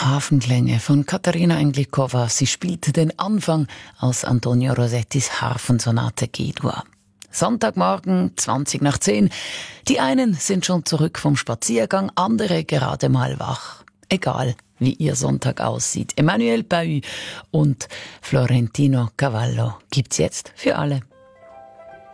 Hafenklänge von Katharina Englikova. Sie spielte den Anfang aus Antonio Rossettis Harfensonate G-Dur. Sonntagmorgen, 20 nach 10. Die einen sind schon zurück vom Spaziergang, andere gerade mal wach. Egal, wie ihr Sonntag aussieht. Emmanuel Paü und Florentino Cavallo gibt's jetzt für alle.